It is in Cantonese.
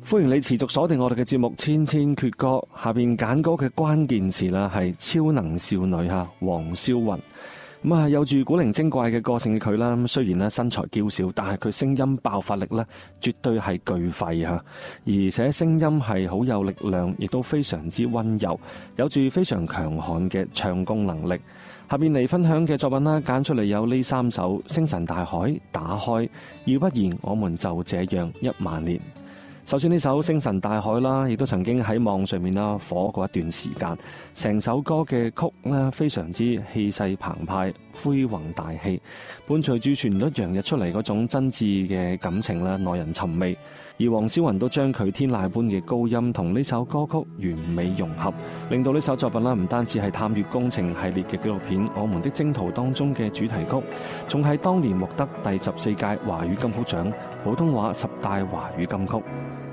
歡迎你持續鎖定我哋嘅節目《千千闕歌》，下邊揀歌嘅關鍵詞啦係超能少女吓黃霄雲。咁啊，有住古靈精怪嘅個性嘅佢啦，雖然咧身材嬌小，但係佢聲音爆發力咧絕對係巨肺吓，而且聲音係好有力量，亦都非常之溫柔，有住非常強悍嘅唱功能力。下邊嚟分享嘅作品啦，揀出嚟有呢3首：星辰大海、打開、要不然我們就這樣10000年。首先呢首《星辰大海》啦，亦都曾經喺網上面啦火過一段時間。成首歌嘅曲咧非常之氣勢澎湃、恢宏大氣，伴隨住旋律洋溢出嚟嗰種真摯嘅感情啦，耐人尋味。而黃霄雲都將佢天籟般嘅高音同呢首歌曲完美融合，令到呢首作品啦唔單止係探月工程系列嘅紀錄片《我們的征途》當中嘅主題曲，仲係當年獲得第14屆華語金曲獎普通話10大華語金曲。